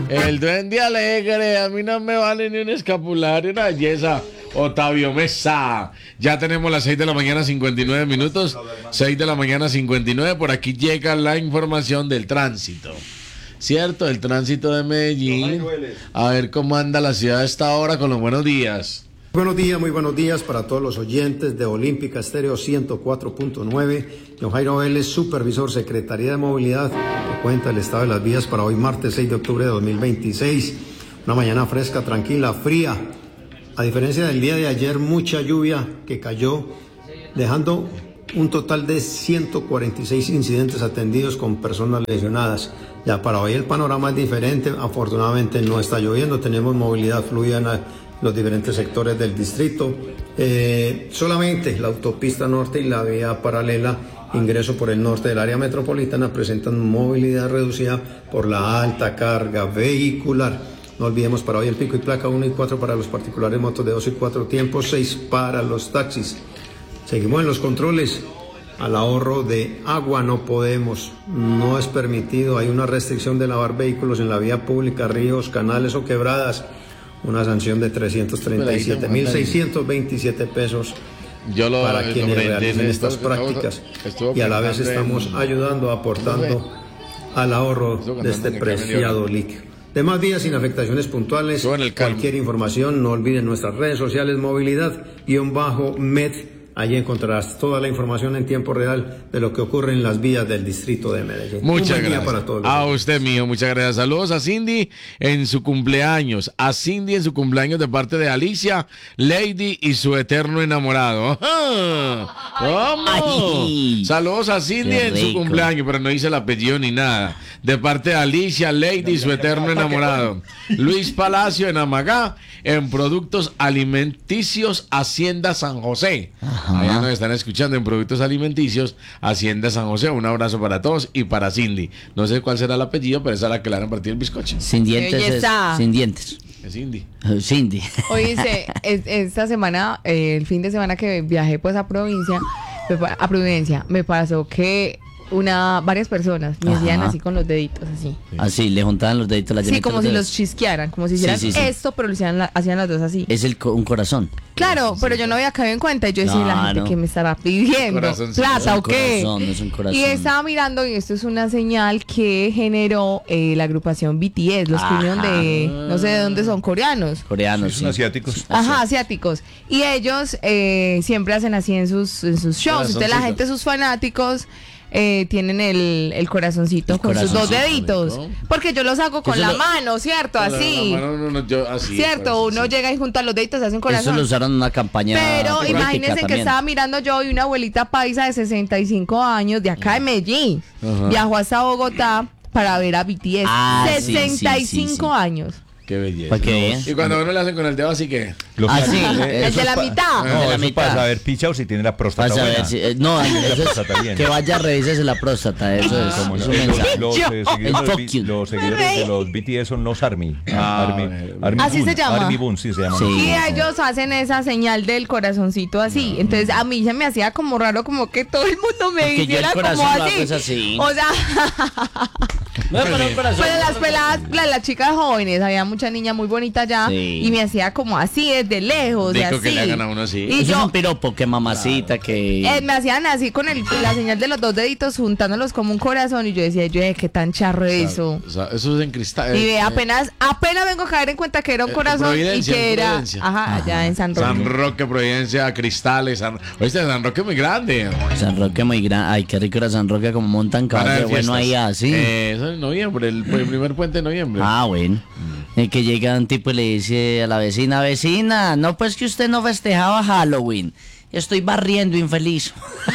El duende alegre, a mí no me vale ni un escapulario, una belleza. Otavio Mesa. Ya tenemos las 6 de la mañana 59 minutos. 6 de la mañana 59. Por aquí llega la información del tránsito. ¿Cierto? El tránsito de Medellín. A ver cómo anda la ciudad a esta hora con los buenos días. Muy buenos días para todos los oyentes de Olímpica Estéreo 104.9. Don Jairo Vélez, supervisor, Secretaría de Movilidad, que cuenta el estado de las vías para hoy martes 6 de octubre de 2026. Una mañana fresca, tranquila, fría. A diferencia del día de ayer, mucha lluvia que cayó, dejando un total de 146 incidentes atendidos con personas lesionadas. Ya para hoy el panorama es diferente, afortunadamente no está lloviendo, tenemos movilidad fluida en los diferentes sectores del distrito. Solamente la autopista norte y la vía paralela, ingreso por el norte del área metropolitana, presentan movilidad reducida por la alta carga vehicular. No olvidemos para hoy el pico y placa 1 y 4 para los particulares, motos de 2 y 4 tiempos, 6 para los taxis. Seguimos en los controles. Al ahorro de agua no podemos, no es permitido. Hay una restricción de lavar vehículos en la vía pública, ríos, canales o quebradas. Una sanción de 337.627 pesos para quienes realicen estas prácticas. Y a la vez estamos ayudando, aportando al ahorro de este preciado líquido. Demás días sin afectaciones puntuales. Cualquier información, no olviden nuestras redes sociales, movilidad_med. Allí encontrarás toda la información en tiempo real de lo que ocurre en las vías del distrito de Medellín. Muchas gracias para todos. A usted, mío, muchas gracias. Saludos a Cindy en su cumpleaños. A Cindy en su cumpleaños de parte de Alicia, Lady y su eterno enamorado. ¡Vamos! Saludos a Cindy en su cumpleaños, pero no dice el apellido ni nada. De parte de Alicia, Lady y su eterno enamorado. Luis Palacio en Amagá, en Productos Alimenticios Hacienda San José. Allá nos están escuchando en Productos Alimenticios Hacienda San José. Un abrazo para todos y para Cindy. No sé cuál será el apellido, pero esa es la que le van a partir el bizcocho. Sin dientes. Sin dientes. Es Cindy. Cindy. Oye, esta semana, el fin de semana que viajé pues a Providencia, me pasó que varias personas me hacían así con los deditos, así. Así, le juntaban los deditos, la sí, como si los chisquearan, como si hicieran esto, pero lo hacían las dos así. Es un corazón. Claro, pero yo no había caído en cuenta y yo decía, la gente que me estará pidiendo plata o qué. Es un corazón. Y estaba mirando y esto es una señal que generó la agrupación BTS, los que vinieron de, no sé de dónde son, coreanos. Sí, son asiáticos. Ajá, asiáticos. Y ellos siempre hacen así en sus shows. Entonces la gente, sus fanáticos, tienen el corazoncito con sus dos deditos, porque yo los hago con la mano, ¿cierto? Así. Así. Cierto, uno llega y junta los deditos, hace un corazón. Eso lo usaron en una campaña. Pero imagínense que estaba mirando yo y una abuelita paisa de 65 años de acá de Medellín viajó hasta Bogotá para ver a BTS. 65 años. Qué belleza. Y cuando uno le hacen con el dedo así que... el de la mitad. No, de la eso para saber pichao si tiene la próstata buena. No, eso es, que vaya, revísese la próstata. Eso es como los seguidores de los BTS son los ARMY. Así se llama. ARMY Boon, sí se llama. Y ellos hacen esa señal del corazoncito así. Entonces a mí se me hacía como raro, como que todo el mundo me hiciera como así. O sea... pero las peladas, las chicas jóvenes, había mucha niña muy bonita allá y me hacía como así desde lejos, Digo así. Que le hagan a uno así. Y eso es un piropo, que mamacita, que... me hacían así con la señal de los dos deditos juntándolos como un corazón y yo decía, qué tan charro eso. O sea, eso es en cristal. Y apenas vengo a caer en cuenta que era un corazón y que era allá en San Roque. San Roque, Providencia, cristales. Oíste, San Roque muy grande. San Roque muy grande. Ay, qué rico era San Roque, como montan caballo bueno ahí así. Eso en noviembre, el primer puente de noviembre. Bueno. Que llega un tipo y le dice a la vecina, no, pues que usted no festejaba Halloween. Estoy barriendo, infeliz.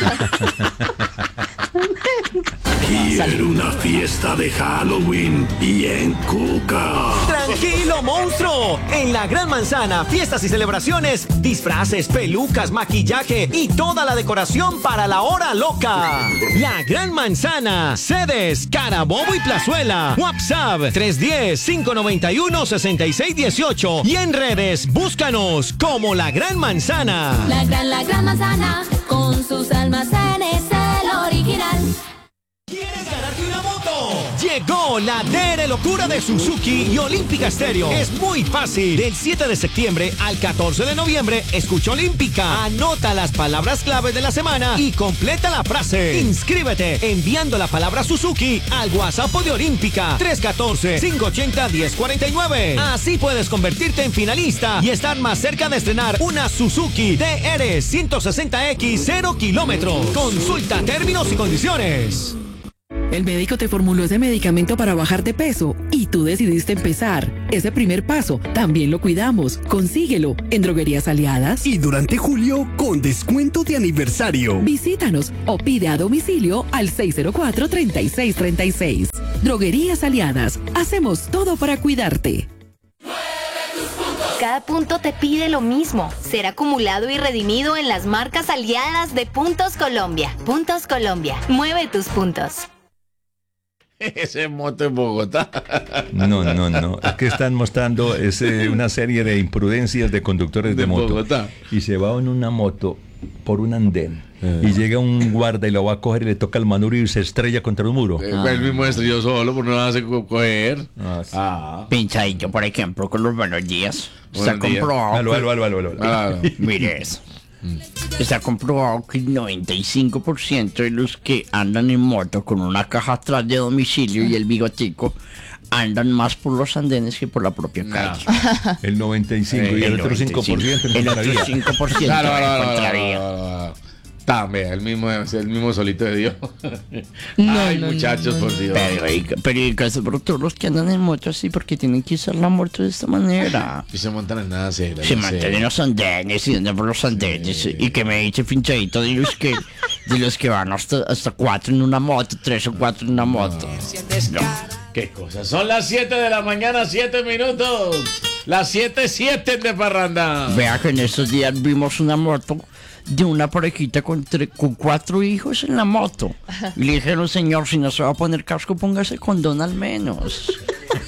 Quiero una fiesta de Halloween bien cuca. Tranquilo, monstruo. En la Gran Manzana, fiestas y celebraciones, disfraces, pelucas, maquillaje y toda la decoración para la hora loca. La Gran Manzana, sedes Carabobo y Plazuela. WhatsApp 310-591-6618 y en redes búscanos como La Gran Manzana. La Gran Manzana, con sus almacenes, el original. ¿Quieres ganarte una moto? Llegó la DR locura de Suzuki y Olímpica Stereo. Es muy fácil. Del 7 de septiembre al 14 de noviembre, escucha Olímpica. Anota las palabras claves de la semana y completa la frase. Inscríbete enviando la palabra Suzuki al WhatsApp de Olímpica 314-580-1049. Así puedes convertirte en finalista y estar más cerca de estrenar una Suzuki DR 160X 0 kilómetros. Consulta términos y condiciones. El médico te formuló ese medicamento para bajar de peso y tú decidiste empezar. Ese primer paso también lo cuidamos. Consíguelo en Droguerías Aliadas. Y durante julio, con descuento de aniversario. Visítanos o pide a domicilio al 604-3636. Droguerías Aliadas. Hacemos todo para cuidarte. Cada punto te pide lo mismo, ser acumulado y redimido en las marcas aliadas de Puntos Colombia. Puntos Colombia, mueve tus puntos. Ese moto en Bogotá. No. Es que están mostrando una serie de imprudencias de conductores de moto. Bogotá. Y se va en una moto por un andén. Y llega un guarda y lo va a coger y le toca el manubrio y se estrella contra un muro. El mismo estrelló solo, porque no lo hace coger. Sí. Pinchadillo, por ejemplo, con los buenos días. Está comprobado. Aló. Mire eso. Está comprobado que el 95% de los que andan en moto con una caja atrás de domicilio y el bigotico andan más por los andenes que por la propia calle. El 95% y el otro 5% el otro 5% Claro. También, el mismo solito de Dios. Ay, muchachos, por Dios. Pero el caso por todos los que andan en moto así, porque tienen que usar la moto de esta manera. Y se montan en nada serio. Se montan en los andenes y andan por los andenes. Sí. Y que me dice pinchadito de los que van hasta 4 en una moto, 3 o 4 en una moto. No. Qué cosas. Son las 7 de la mañana, 7 minutos. Las 7:07 de Parranda. Vea que en estos días vimos una moto de una parejita con 4 hijos en la moto. Y le dijeron, señor, si no se va a poner casco, póngase condón al menos.